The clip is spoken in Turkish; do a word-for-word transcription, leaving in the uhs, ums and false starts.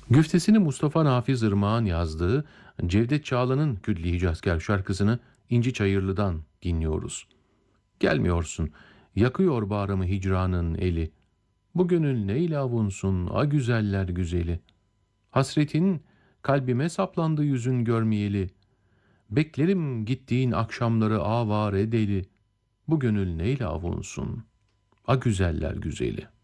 Güftesini Mustafa Nafiz Irmak'ın yazdığı Cevdet Çağlı'nın Külli Hicazkâr şarkısını İnci Çayırlı'dan dinliyoruz. Gelmiyorsun, yakıyor bağrımı hicranın eli. Bu gönül neyle avunsun, a güzeller güzeli. Hasretin kalbime saplandı yüzün görmeyeli. Beklerim gittiğin akşamları avare deli. Bu gönül neyle avunsun, a güzeller güzeli.